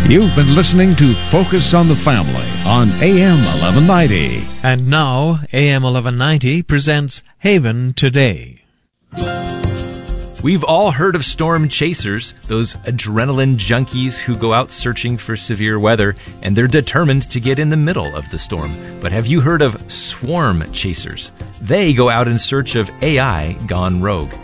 You've been listening to Focus on the Family on AM 1190. And now, AM 1190 presents Haven Today. We've all heard of storm chasers, those adrenaline junkies who go out searching for severe weather, and they're determined to get in the middle of the storm. But have you heard of swarm chasers? They go out in search of AI gone rogue.